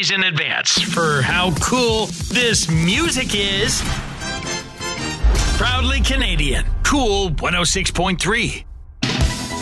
days in advance for how cool this music is. Proudly Canadian, Cool 106.3.